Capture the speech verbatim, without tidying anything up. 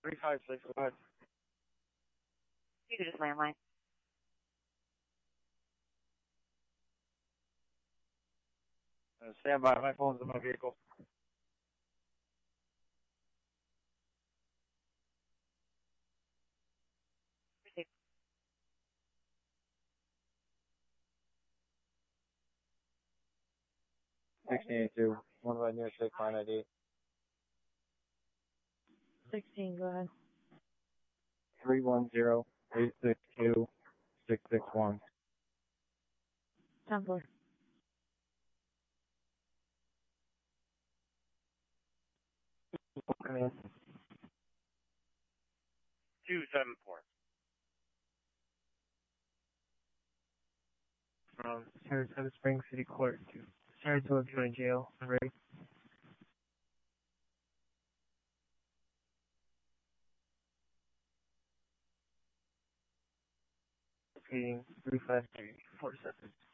three five six, go ahead. You can just landline. Uh, stand by, my phone's in my vehicle. Receive. sixteen eighty-two, one by near six, fine I D. sixteen, go ahead. three one zero, eight six two, six six one. ten four. Come in. two seven four. From Sarasota Springs City Court to Sarasota County Jail. I'm ready. Proceeding three five three, four seconds.